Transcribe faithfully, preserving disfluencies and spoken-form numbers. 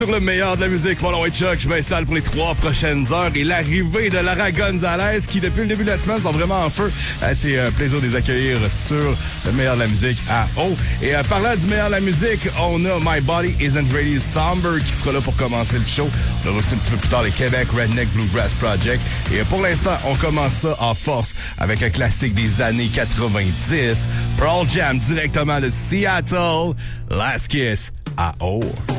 Sur le meilleur de la musique, mon nom est Chuck, je m'installe pour les trois prochaines heures et l'arrivée de Lara Gonzalez qui, depuis le début de la semaine, sont vraiment en feu. Euh, c'est un plaisir de les accueillir sur le meilleur de la musique à haut. Et euh, parlant du meilleur de la musique, on a My Body Isn't Ready Somber qui sera là pour commencer le show. On aura aussi un petit peu plus tard les Québec Redneck Bluegrass Project. Et euh, pour l'instant, on commence ça en force avec un classique des années quatre-vingt-dix. Pearl Jam directement de Seattle. Last Kiss à haut.